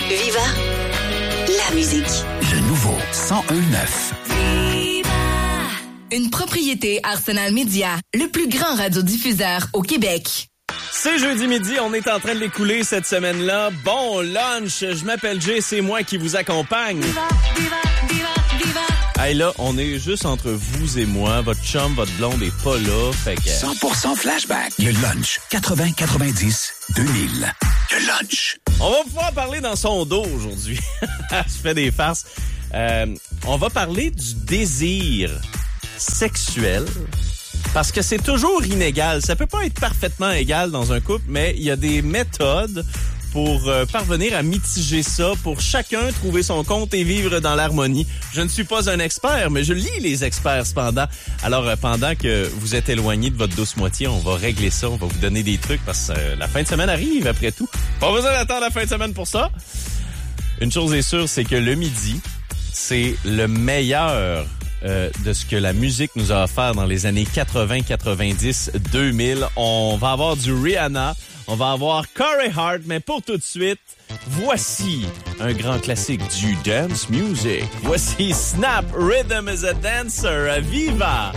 Viva la musique. Le nouveau 101.9. Une propriété Arsenal Media, le plus grand radiodiffuseur au Québec. C'est jeudi midi, on est en train de l'écouler cette semaine-là. Bon lunch, je m'appelle Jay, c'est moi qui vous accompagne. Hey là, on est juste entre vous et moi. Votre chum, votre blonde est pas là, fait que... 100% flashback. Le lunch. 80, 90, 2000. Le lunch. On va pouvoir parler dans son dos aujourd'hui. Je fais des farces. On va parler du désir sexuel. Parce que c'est toujours inégal. Ça peut pas être parfaitement égal dans un couple, mais il y a des méthodes pour parvenir à mitiger ça, pour chacun trouver son compte et vivre dans l'harmonie. Je ne suis pas un expert, mais je lis les experts cependant. Alors, pendant que vous êtes éloigné de votre douce moitié, on va régler ça, on va vous donner des trucs parce que la fin de semaine arrive après tout. Pas besoin d'attendre la fin de semaime pour ça. Une chose est sûre, c'est que le midi, c'est le meilleur de ce que la musique nous a offert dans les années 80, 90, 2000. On va avoir du Rihanna, on va avoir Corey Hart, mais pour tout de suite, voici un grand classique du dance music. Voici Snap, Rhythm is a Dancer, à Viva!